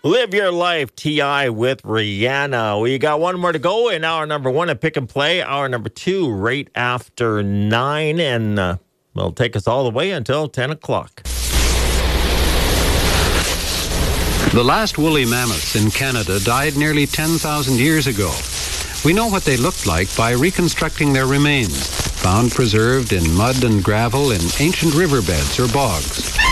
Live Your Life, T.I. with Rihanna. We got one more to go in hour number one at Pick and Play. Hour number two right after 9. And it'll take us all the way until 10 o'clock. The last woolly mammoths in Canada died nearly 10,000 years ago. We know what they looked like by reconstructing their remains, found preserved in mud and gravel in ancient riverbeds or bogs.